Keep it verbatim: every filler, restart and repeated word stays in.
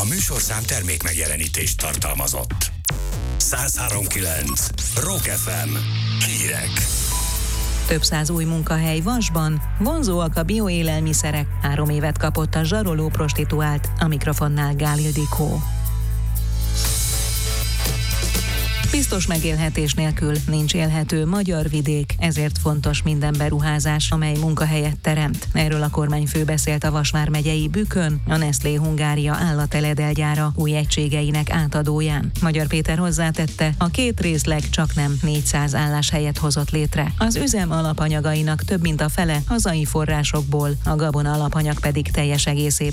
műsorszám termék megjelenítést tartalmazott. száz három kilenc Rock ef em. Hírek. Több száz új munkahely Vasban, vonzóak a bioélelmiszerek, három évet kapott a zsaroló prostituált, a mikrofonnál Gál Ildikó. Biztos megélhetés nélkül nincs élhető magyar vidék, ezért fontos minden beruházás, amely munkahelyet teremt. Erről a kormányfő beszélt a Vas vármegyei Bükön, a Nestlé Hungária állateledelgyára új egységeinek átadóján. Magyar Péter hozzátette, a két részleg csaknem négyszáz álláshelyet hozott létre. Az üzem alapanyagainak több mint a fele hazai forrásokból, a gabona alapanyag pedig teljes egészében